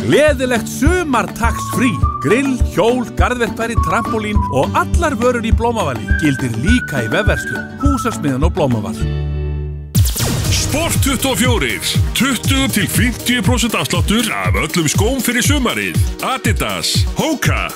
Gleðilegt sumar tax-free. Grill, hjól, garðverkfæri, trampolín og allar vörur í Blómavali gildir líka í vefverslun, Húsasmiðjan og Blómaval. Sport 24. 20-50% afsláttur af öllum skóm fyrir sumarið. Adidas, Hoka,